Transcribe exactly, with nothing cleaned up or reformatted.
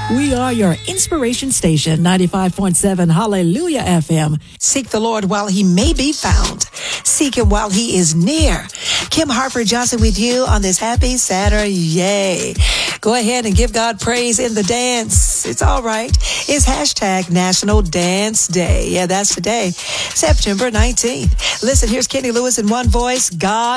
We are your inspiration station, ninety-five point seven Hallelujah F M. Seek the Lord while he may be found. Seek him while he is near. Kim Harper Johnson with you on this happy Saturday. Go ahead and give God praise in the dance. It's all right. It's hashtag National Dance Day. Yeah, that's today, September nineteenth. Listen, here's Kenny Lewis in one voice. God